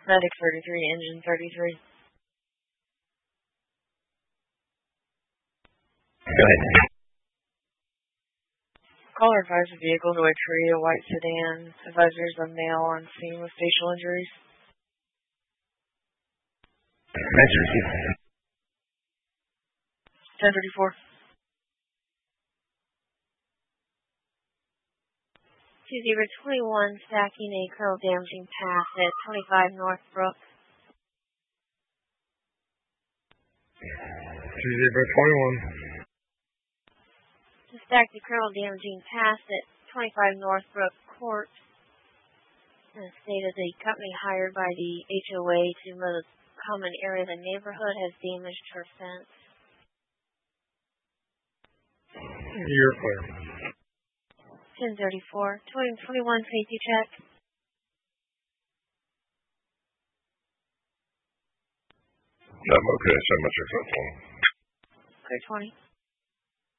Medic 33, engine 33. Go ahead. Caller advised the vehicle to a tree, a white sedan. Advisors a male on scene with facial injuries. Answer received. 1034. 2021 stacking a curl damaging path at 25 Northbrook. 2021. To stack the curl damaging path at 25 Northbrook Court. Stated the company hired by the HOA to mow the common area of the neighborhood has damaged her fence. You're clear. 1034. 2021 safety check. I'm okay. So much successful. Clear 20.